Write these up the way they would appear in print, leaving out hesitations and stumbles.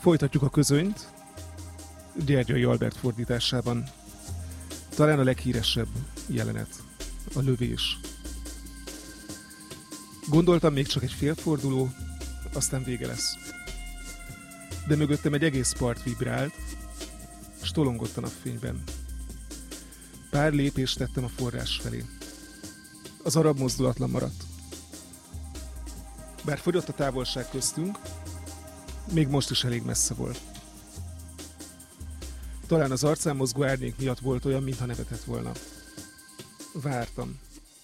Folytatjuk a közönyt Gyergyai Albert fordításában. Talán a leghíresebb jelenet, a lövés. Gondoltam, még csak egy félforduló, aztán vége lesz. De mögöttem egy egész part vibrált, s tolongott a napfényben. Pár lépést tettem a forrás felé. Az arab mozdulatlan maradt. Bár fogyott a távolság köztünk, még most is elég messze volt. Talán az arcán mozgó árnyék miatt volt olyan, mintha nevetett volna. Vártam.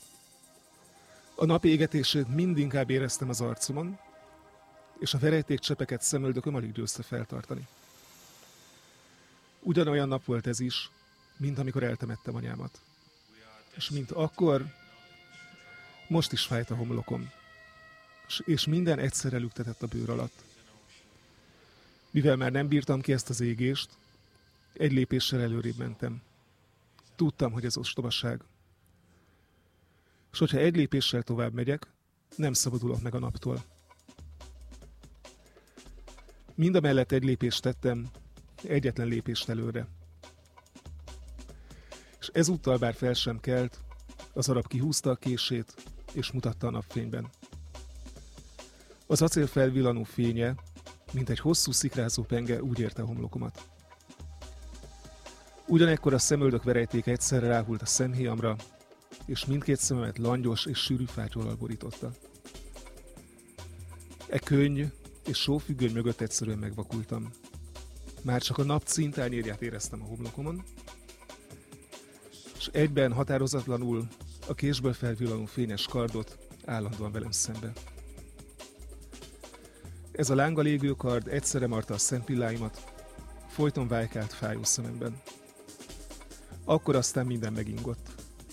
A nap égetését mindinkább éreztem az arcomon, és a verejtékcsepeket szemöldököm alig győzte feltartani. Ugyanolyan nap volt ez is, mint amikor eltemettem anyámat. És mint akkor, most is fájt a homlokom, és minden egyszerre lüktetett a bőr alatt. Mivel már nem bírtam ki ezt az égést, egy lépéssel előrébb mentem. Tudtam, hogy ez ostobaság. És hogyha egy lépéssel tovább megyek, nem szabadulok meg a naptól. Mindamellett egy lépést tettem, egyetlen lépést előre. És ezúttal bár fel sem kelt, az arab kihúzta a kését, és mutatta a napfényben. Az acél felvillanó fénye, mint egy hosszú szikrázó penge úgy érte a homlokomat. Ugyanekkor a szemöldök verejtéke egyszerre ráhult a szemhéjamra, és mindkét szememet langyos és sűrű fátyolal borította. E könny és sófüggöny mögött egyszerűen megvakultam. Már csak a nap cintányérját éreztem a homlokomon, és egyben határozatlanul a késből felvillanó fényes kardot állandóan velem szembe. Ez a lángal égő kard egyszerre marta a szempilláimat, folyton vájkált fájó szememben. Akkor aztán minden megingott.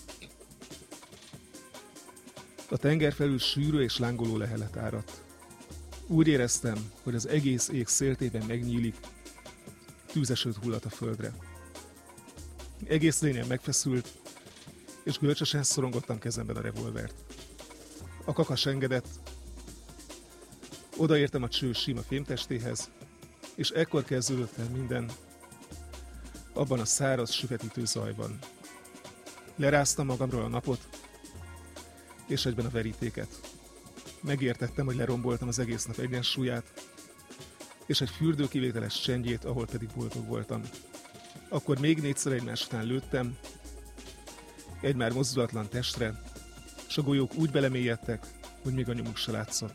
A tenger felül sűrű és lángoló lehelet áradt. Úgy éreztem, hogy az egész ég széltében megnyílik, tűzesőt hullat a földre. Egész lényem megfeszült, és görcsösen szorongottam kezemben a revolvert. A kakas engedett, odaértem a cső sima fémtestéhez, és ekkor kezdődött el minden, abban a száraz, süvetítő zajban. Leráztam magamról a napot, és egyben a verítéket. Megértettem, hogy leromboltam az egész nap egyensúlyát, és egy fürdő kivételes csendjét, ahol pedig boldog voltam. Akkor még 4-szer egymás után lőttem, egy már mozdulatlan testre, s a golyók úgy belemélyedtek, hogy még a nyomuk se látszott.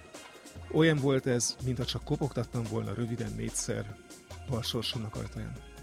Olyan volt ez, mintha csak kopogtattam volna röviden 4-szer bal sorsomnak ajtaján.